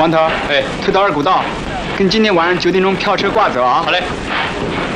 王头， 哎， 退到二股道，跟今天晚上9点钟票车挂走啊。 好嘞。